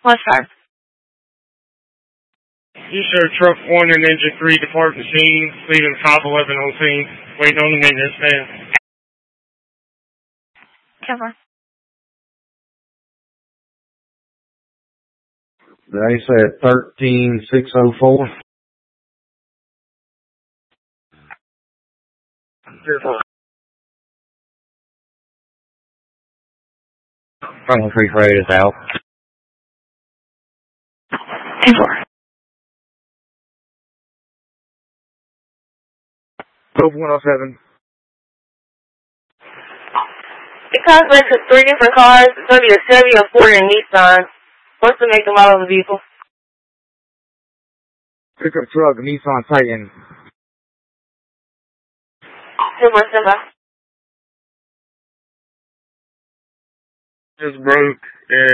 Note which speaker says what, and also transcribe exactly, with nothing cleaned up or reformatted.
Speaker 1: What's that?
Speaker 2: You show truck one and engine three depart the scene, leaving five eleven on scene, waiting on the maintenance man.
Speaker 1: Cover.
Speaker 3: They said thirteen six oh four. Front three rate is out.
Speaker 1: Two four.
Speaker 2: Cove one oh seven.
Speaker 4: The complex is three different cars. It's going to be a Chevy, a Ford, and a Nissan. What's the make and model of the vehicle?
Speaker 2: Pickup truck, Nissan Titan.
Speaker 4: Super simple.
Speaker 2: Just broke. Yeah.